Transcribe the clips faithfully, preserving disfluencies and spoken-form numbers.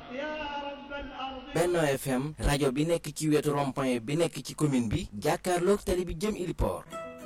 Benno F M rajo bi nekk ci wetu rond-point bi nekk ci commune bi jàkkaarloog tali bi jëm Iliport.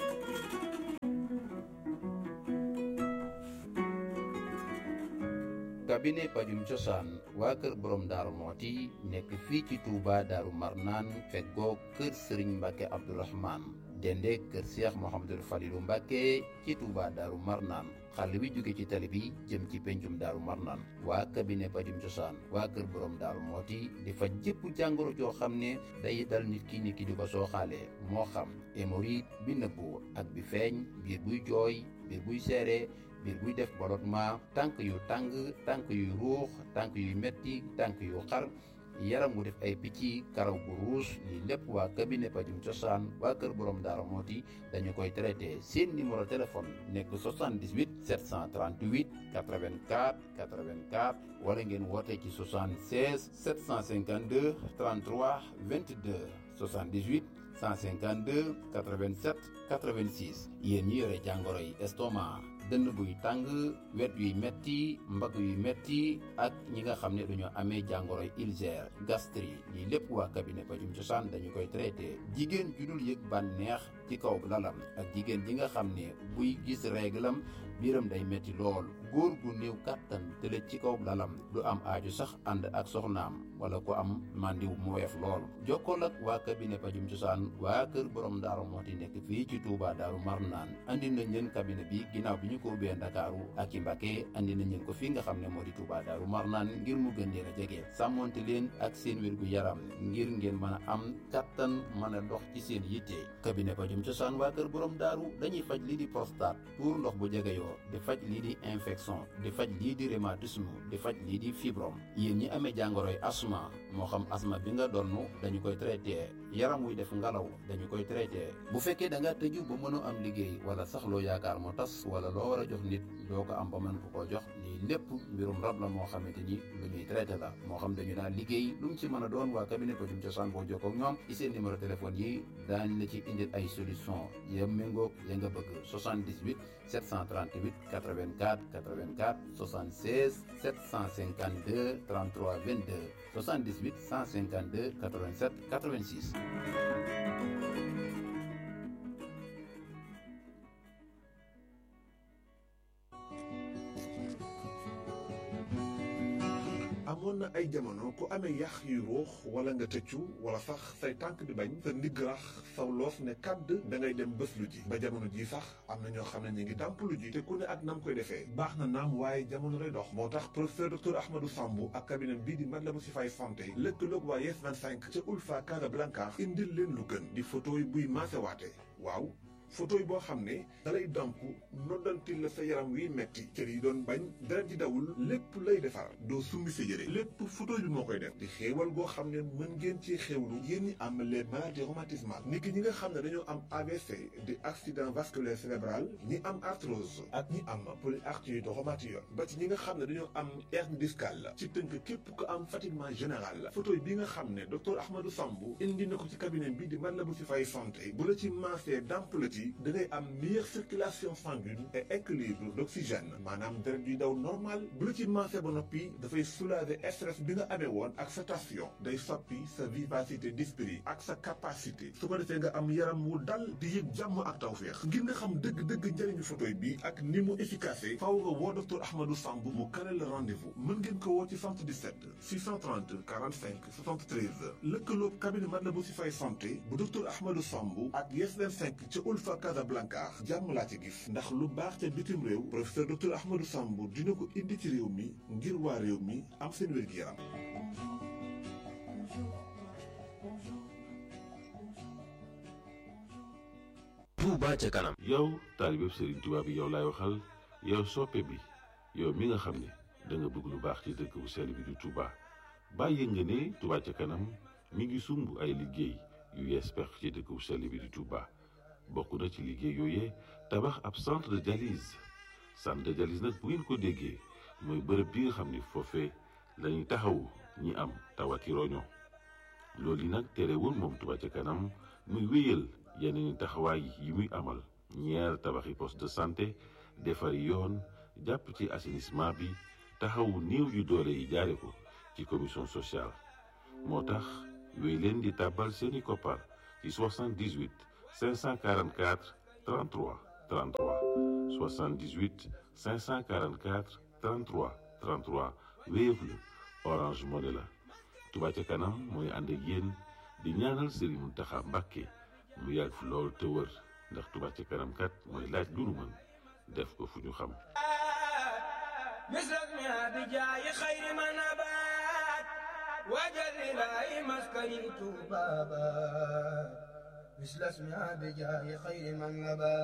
cabinet pajum cosaan waa kër borom daaru mooti nekk fii ci Touba daaru marnaan feggoo kër Serigne Mbacke Abdourahmane dende kër Cheikh Mouhamadul Falilou Mbacke ci Touba daaru marnaan xàll wi jóge ci tali bi jëm ci pencum daaru marnaan waa cabinet pajum cosaan waa kër borom daaru mooti di faj jëpp jàngoro joo xam ne day dal nit ki nit ki di ko sooxaalee moo xam hémorroïde bi nëbbu ak bi feeñ biir buy jooy biir buy seere biir buy def ballottement tànk yu tàng tànk yu ruux tànk yu metti tànk yu xar yaram wu def ay picc karaw gu ruus lii lépp waa cabinet pajum cosaan waa kër borom daara mooti dañu koy traité seen numéro téléphone nekk soixante-dix-huit sept cent trente-huit quatre-vingt-quatre quatre-vingt-quatre wala ngeen woote ci soixante-seize sept cent cinquante-deux trente-trois vingt-deux soixante-dix-huit cent cinquante-deux quatre-vingt-sept quatre-vingt-six yéen ñi yore jàngoro yi estomac dënn buy tàng wet yuy metti mbagg yuy metti ak ñi nga xam ne dañoo amee jàngoro yi ulcère gastrique lii lépp waa cabinet pajum cosaan dañu koy traité jigéen ju dul yëg bànneex ci kaw lalam ak jigéen ji nga xam ne buy gis réglam biiram day metti lool góor gu néew kàttan tëlëj ci kaw lalam du am aaju sax ànd ak soxnaam wala ko am màndiw mu weef lool jokkool ak waa cabinet pajum cosaan waa kër borom daaru mooti nekk fii ci Touba daaru marnaan andi nañ leen cabinet bi ginnaaw bi ñu ko ubbee Ndakaaru ak ci Mbàkke andi nañ leen ko fii nga xam ne moo di Touba daaru marnaan ngir mu gën leen a jege sàmmonte leen ak seen wér gu yaram ngir ngeen mën a am kattan mën a dox ci seen yitte cabinet pajum cosaan waa kër borom daaru dañuy faj lii di prostate tuur ndox bu jegeyoo di faj lii di infection di faj lii di rhumatisme di faj lii di fibrome yéen ñi amee jàngoroy asma moo xam asma bi nga donnu dañu koy traité yaram wuy def ngalaw dañu koy traité bu fekkee da nga tëju ba mënoo am liggéey wala sax loo yaakaar moo tas wala loo war a jox nit doo ko am ba mën ko koo jox lii lépp mbirum rab la moo xamante ni lu ñuy traité la moo xam dañu daan liggéey lu mu ci mën a doon waa cabinet pajum cosaan boo jokkoo ak ñoom ci seen numéro téléphone yi daañ la ci indil ay solution ya méngoog ya nga bëgg soixante-dix-huit sept cent trente-huit quatre-vingt-quatre quatre-vingt-quatre soixante-seize sept cent cinquante-deux trente-trois vingt-deux soixante-dix-huit cent cinquante-deux quatre-vingt-sept quatre-vingt-six. amoon na ay jamono ku amee yax yu ruux wala nga tëccu wala sax say tànk di bañ sa ndigg rax saw loos ne kàdd da ngay dem bés lu ji ba jamono ji sax am na ñoo xam ne ñu ngi dàmp lu ji te ku ne ak nam koy defee baax na naam waaye jamono lay dox moo tax professeur docteur Ahmadou Sambou ak cabinet bii di Matlaboul Chifaay santé lëkkaloog waa Yes vingt-cinq ca Ulfa Casablanca indil leen lu gën di photo yi buy maasewaate waaw photo yi boo xam ne dalay damp noddantil la sa yaram wiy metti cër yi doon bañ deret di dawul lépp lay defar doo summi sa yére lépp photo bi moo koy def di xéewal goo xam ne mën ngeen ci xéewlu yéen ñi am les maladies rhumatismales ni ki ñi nga xam ne dañoo am A V C di accident vasculaire cérébral ñi am arthrose ak ñi am polyarthrite rhumatoïde ba ci ñi nga xam ne dañoo am hernie discale ci tënk képp ko am fatiguement général photo bi nga xam ne docteur Ahmadou Sambou indi na ko ci cabinet bi di Matlaboul Chifaay santé bu la ci maasee damp la ci da ngay am meilleure circulation sanguine et équilibre d'oxygène maanaam deret yuy daw normal bu la ci maasee ba noppi dafay soulager stress bi nga amee woon ak sa tension day soppi sa vivacité d'esprit ak sa capacité su ko defee nga am yaram wu dal di yëg jàmm ak tawféex ngir nga xam dëgg-dëgg njëriñu photoy bi ak ni mu efficace faaw nga woo docteur Ahmadou Sambou mu kale le rendez-vous mën ngeen ko woo ci soixante-dix-sept six cent trente quarante-cinq soixante-treize lëkkaloob cabinet Matlaboul Chifaay santé bu docteur Ahmadou Sambou ak Yes vingt-cinq ca Ulfa Casablanca jàmm laa ci gis ndax lu baax ca bitim réew professeur docteur Ahmadou Sambou dina ko indi ci réew mi ngir waa réew mi am seen wér-gu-yaram. Touba ca kanam. yow taalibe Serigne Touba bi yow laay waxal yow soppe bi yow mi nga xam ne da nga bëgg lu baax ci dëkk bu sell bi di Touba bàyyi nga ne Touba ca kanam mi ngi sumb ay liggéey yu yees pex ci dëkk bu sell bi di Touba. bokk na ci liggéey yooyee tabax ab centre de dialyse centre de dialyse nag bu ngeen ko déggee mooy bërëb bi nga xam ni foofee lañuy taxawu ñi am tawati roño loolu yi nag terewul moom Touba ca kanam muy wéyal yeneen taxawaay yi muy amal ñeer tabaxi poste de santé defari yoon jàpp ci assainissement bi taxawu néew yu doole yi jaare ko ci commission sociale moo tax wéy leen di tàbbal seeni koppar ci soixante-dix-huit cinq cent quarante-quatre trente-trois trente-trois soixante-dix-huit cinq cent quarante-quatre trente-trois trente-trois Wave la Orange Money la Touba ca kanam mooy ànd ak yéen di ñaanal Serigne Mountakha Mbacké mu yàgg fi lool te wër ndax Touba ca kanam kat mooy laaj lu nu mën def ko fu ñu xam مثلنا بجاي خير من نبات وجل لا مسكن بابا مثل اسمها بجاي خير من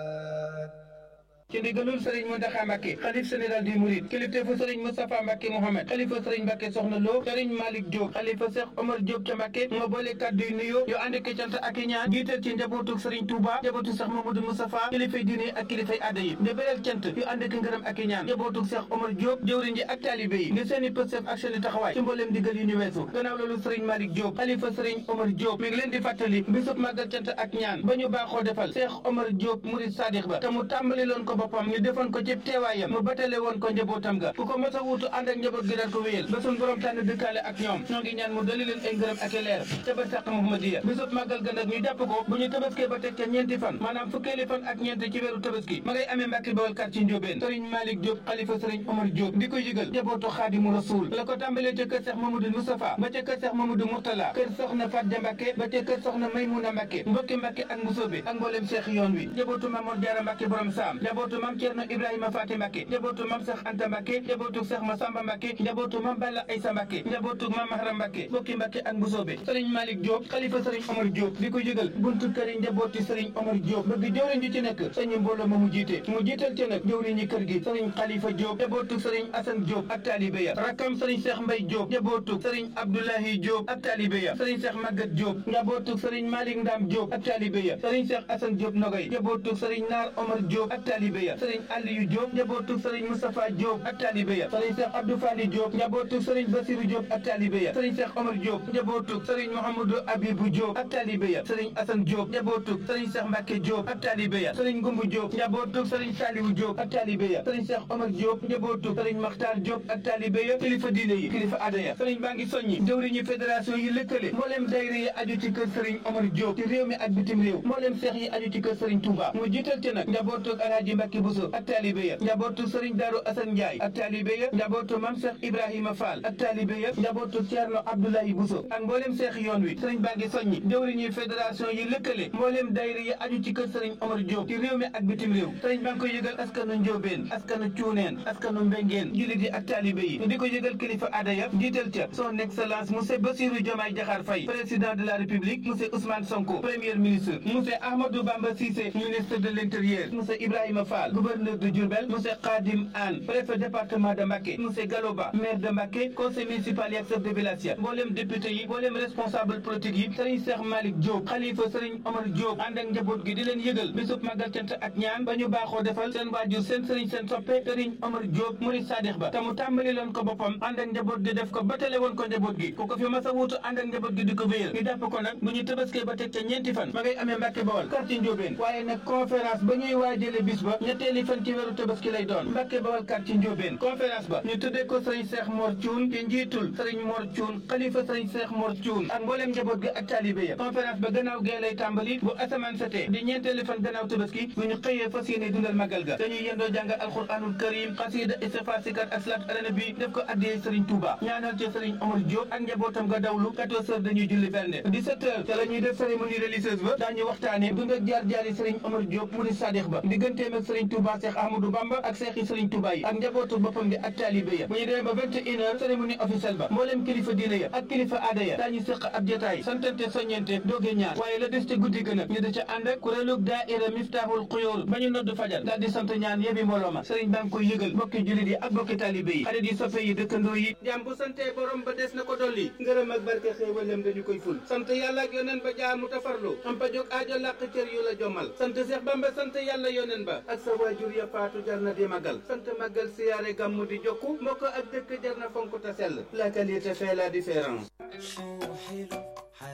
نبات ci ndigalul Serigne Mountakha Mbacké xalif général des Mourides kilifteefu Serigne Moustapha Mbacké Mohamed xalifa Serigne Mbacké Soxna Lo Serigne Malick Diop xalifa Cheikh Omar Diop ca Mbacké moo boole kàddu yu nuyoo yu ànd ak cant ak ñaan jiital ci njabootu Serigne Touba njabootu Cheikh Mamadou Moustapha kilifay diine ak kilifay aada yi ne beral cant yu ànd ak ngërëm ak ñaan njabootu Cheikh Omar Diop jëwriñ ji ak taalibe yi ngi seeni pëstef ak seeni taxawaay ci mbooleem digal yu ñu weesu gannaaw loolu Serigne Malick Diop xalifa Serigne Omar Diop mi ngi leen di fàttali bisub màggal cant ak ñaan ba ñu baaxoo defal Cheikh Omar Diop Mouride Sadiq ba te mu tàmbali loon ko boppam ñu defoon ko ci teewaayam mu batale woon ko njabootam ga ku ko mos a wuutu ànd ak njaboot gi daan ko wéyal ba suñ borom tànn dëkkaale ak ñoom ñoo ngi ñaan mu dali leen ay ngërëm ak i leer ca barsàq Muhammadiya bisub màggal ga nag ñu jàpp ko bu ñu tabaskee ba teg ca ñeenti fan maanaam fukkeeli fan ak ñeenti ci weeru tabaski ma ngay amee Mbàkke Bawol quartier Ndiobène Serigne Malick Diop xalifa Serigne Omar Diop di ko yëgal njabootu Xaadimu Rasuul la ko tàmbalee ca kër Cheikh Mamadou Moustapha ba ca kër Cheikh Mamadou Mourtala kër soxna Fatja Mbàkke ba ca kër soxna Maymuna Mbàkke mbokki Mbàkke ak Mbusoobe ak mboolem Cheikh yoon wi njabootu Mamour Diarra Mbàkke borom Saam njabootu Mam Cerno Ibrahima Faati Mbàkke njabootu Mam Cheikh Anta Mbàkke njabootu Cheikh Massamba Mbàkke njabootu Mam Balla Aysa Mbàkke njabootu Mam Mahram Mbàkke mbokki Mbàkke ak Mbusoobe Serigne Malick Diop xalifa Serigne Omar Diop di ko yëgal buntu kër yi njabooti Serigne Omar Diop bëgg jëwriñ ji ci nekk sañu mbooloo ma mu jiite mu jiital ci nag jëwriñ ñi kër gi Serigne Khalifa Diop njabootu Serigne Assane Diop ak taalibe ya rakkam Serigne Cheikh Mbaye Diop njabootu Serigne Abdoulahi Diop ak taalibe ya Serigne Cheikh Maguette Diop njabootu Serigne Malick Ndam Diop ak taalibe ya Serigne Cheikh Assane Diop Nogay njabootu Serigne Nar Omar Diop ak taalibe ya Serigne Aliou Diop njabootu Serigne Moustapha Diop ak taalibe ya Serigne Cheikh Abdou Fali Diop njabootu Serigne Bassirou Diop ak taalibe ya Serigne Cheikh Omar Diop njabootu Serigne Mouhamadou Abibou Diop ak taalibe ya Serigne Assane Diop njabootu Serigne Cheikh Mbacké Diop ak taalibe ya Serigne Goumbu Diop njabootu Serigne Saliou Diop ak taalibe ya Serigne Cheikh Omar Diop njabootu Serigne Makhtar Diop ak taalibe ya kilifa diine yi kilifa aada ya Serigne baa ngi soññi jëwriñu fédération yi lëkkale mbooleem dayre yi aju ci kër Serigne Omar Diop ci réew mi ak bitim réew mbooleem seex yi aju ci kër Serigne Touba mu jiital ci nag njabootu Alhaji Mbacké Bousso ak taalibe ya njabootu Serigne Darou Assane Ndiaye ak taalibe ya njabootu Mame Cheikh Ibrahima Fall ak taalibe ya njabootu Thierno Abdoulaye Bousso ak mbooleem seex yoon wi Serigne baa ngi soññi jëwriñu fédération yi lëkkale mbooleem dayre yi aju ci kër Serigne Omar Diop ci réew mi ak bitim réew Serigne baa ngi koy yëgal askanu Ndiobène askanu Cuuneen askanu Mbengeen jullit yi ak taalibe yi di ko yëgal kilifa aada ya jiital ca son excellence monsieur Bassirou Diomaye Diakhar Faye président de la République monsieur Ousmane Sonko premier ministre monsieur Ahmadou Bamba Cissé ministre de l'Intérieur monsieur Ibrahima Fall gouverneur de Diourbel monsieur Khadim Anne préfet département de Mbacké monsieur Galoba maire de Mbacké conseil municipal yi ak chef de village ya mboolem député yi mboolem responsable politique yi Serigne Cheikh Malick Diop xalifa Serigne Omar Diop ànd ak njaboot gi di leen yëgal bisub màggal cant ak ñaan ba ñu baaxoo defal seen waajur seen Serigne seen soppe Serigne Omar Diop Mouride Sadiq ba te mu tàmbali loon ko boppam ànd ak njaboot gi def ko batale woon ko njaboot gi ku ko fi mas a wuutu ànd ak njaboot gi di ko wéyal ñu jàpp ko nag bu ñu tabaskee ba teg ca ñeenti fan ma ngay amee Mbàkke Bawol quartier Ndiobène waaye nag conférence ba ñuy waajale bis ba ñetteeli fan ci weeru tabaski lay doon Mbàkke Bawol quartier Ndiobène conférence ba ñu tuddee ko Serigne Cheikh Mor Thioune ci njiitul Serigne Mor Thioune xalifa Serigne Cheikh Mor Thioune ak mbooleem njaboot gi ak taalibe ya conférence ba gannaaw gee lay tàmbali bu asamaan setee di ñeenteeli fan gannaaw tabaski bu ñu xëyee fas yéene dundal magal ga dañuy yendoo jàng alxuraanul karim xasida istighfar sikar ak salaat ala nabi def ko addiyee Serigne Touba ñaanal ci Serigne Omar Diop ak njabootam ga dawlu quatorze heures dañuy julli berne dix-sept heures te la ñuy def cérémonie religieuse ba daañu waxtaane dund ak jaar jaari Serigne Omar Diop Mouride Sadiq ba digganteem ak Serigne Touba Cheikh Ahmadou Bamba ak Cheikh yi Serigne Touba yi ak njabootu boppam gi ak taalibe ya bu ñu demee ba vingt et une heures cérémonie officielle ba mbooleem kilifa diine ya ak kilifa aada ya daañu sëq ab jotaay santante soññente dooge ñaar waaye la des te guddi gën a ñu da ca ànd ak kuréelug daaira Miftahul Xuyóor ba ñu nodd fajar daal di sant ñaan yebi mbooloo ma Serigne baa ngi koy yëgal bokki jullit yi ak bokki taalibe yi xarit yi soppe yi dëkkandoo yi jaam bu santee borom ba des na ko dolli ngërëm ak barke xéewalam dañu koy ful sant yàlla ak yoneen ba jaamu tafarlu am pa jóg aajo làq cër yu la jommal sant Seex Bamba sant yàlla yoneen ba ak sa waajur ya faatu jar na di magal sant magal siyaare gàmmu di jokku mbokk ak dëkk jar na fonk ta sell la qualité fait la différence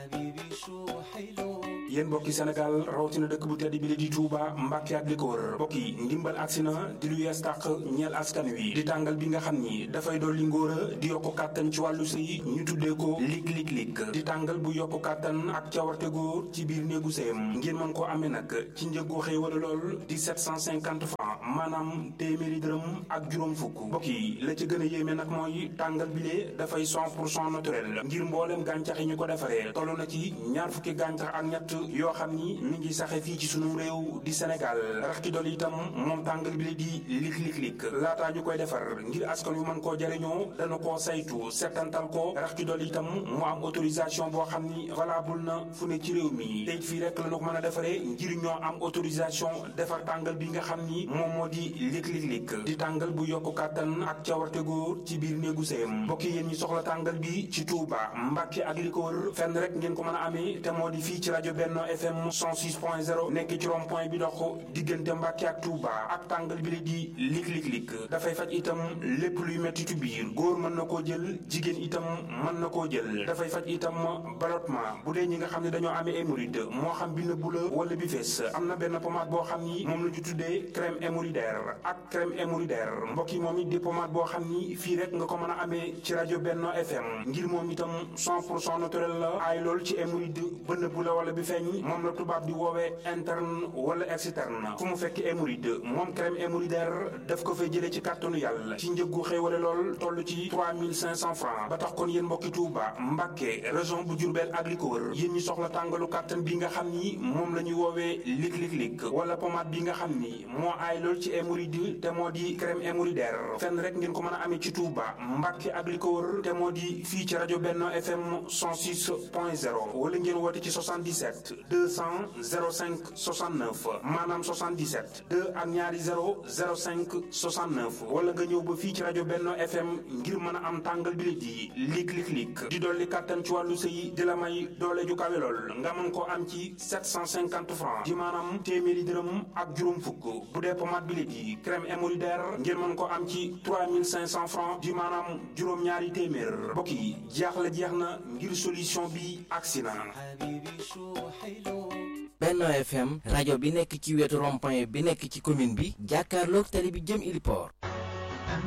yéen mbokki Sénégal rawatina dëkk bu tedd bi di Touba Mbàkke ak li ko wër mbokk yi ndimbal agsi na di lu yees tàq ñeel askan wi di tàngal bi nga xam ni dafay dolli ngóora di yokku kàttan ci wàllu sëy ñu tuddee ko lig lig lig di tàngal bu yokku kàttan ak cawarte góor ci biir néegu sëyam ngeen mën koo amee nag ci njëggu xéewal lool di sept cent cinquante francs maanaam téeméeri dërëm ak juróom fukk mbokk yi la ci gën a yéeme nag mooy tàngal bi lee dafay cent pour cent naturel ngir mboolem gàncax yi ñu ko defaree toll na ci ñaar fukki gàncax ak ñett yoo xam ni mi ngi saxe fii ci sunu réew di Sénégal rax ci dolli itam moom tàngal bi la di lik lik lik laataa ñu koy defar ngir askan wi mën koo jariñoo dana koo saytu settantal ko rax ci dolli itam mu am autorisation boo xam ni valable na fu ne ci réew mi tey fii rek la ñu ko mën a defaree ngir ñoo am autorisation defar tàngal bi nga xam ni moom moo di lik lik lik di tàngal bu yokku kàttan ak cawarte góor ci biir néegu sëyam mbokk yéen ñi soxla tàngal bi ci Touba Mbàkke ak li ko wër fenn rek ngeen ko mën a amee te moo di fii ci rajo Benno F M cent six point zéro nekk ci rond point bi dox diggante Mbàkke ak Touba ak tàngal bi la di lik lik lik dafay faj itam lépp luy metti ci biir góor mën na koo jël jigéen itam mën na koo jël dafay faj itam ballottement bu dee ñi nga xam ne dañoo amee hémorroïde moo xam bi nëbbu la wala bi fees am na benn pommade boo xam ni moom la ñu tuddee crème hémorroïdaire ak crème hémorroïdaire mbokk yi moom it di pommade boo xam ni fii rek nga ko mën a amee ci rajo Benno F M ngir moom itam cent pour cent naturel la aay lool ci hémorroïde ba nëbbu la wala bi feeñ moom la tubaab di woowee interne wala externe fu mu fekk hémorroïde moom crème hémorroïdaire daf ko fay jëlee ci kàttanu yàlla ci njëggu xéewale lool toll ci trois mille cinq cents francs ba tax kon yéen mbokki Touba Mbàkke région bu Diourbel ak li ko wër yéen ñi soxla tàngalu kàttan bi nga xam ni moom la ñuy woowee lik lik lik wala pommade bi nga xam ni moo aay lool ci hémorroïde te moo di crème hémorroïdaire fenn rek ngeen ko mën a amee ci Touba Mbàkke ak li ko wër te moo di fii ci rajo Benno F M cent six point zéro wala ngeen woote ci soixante-dix-sept deux cents zéro cinq soixante-neuf maanaam soixante-dix-sept deux ak ñaari zéro zéro cinq soixante-neuf wala nga ñëw ba fii ci rajo Benno F M ngir mën a am tàngal bi di lik lik lik di dolli kàttan ci wàllu sëy di la may doole ju kawe lool nga mën koo am ci sept cent cinquante francs di maanaam téeméeri dërëm ak juróom fukk bu dee pommade bi di crème hémorroïdaire ngir mën koo am ci trois mille cinq cents francs di maanaam juróom-ñaari téeméer mbokk yi jaaxle jeex na ngir solution bi agsi na. Benno F M rajo bi nekk ci wetu rond-point bi nekk ci commune bi jàkkaarloog tali bi jëm Iliport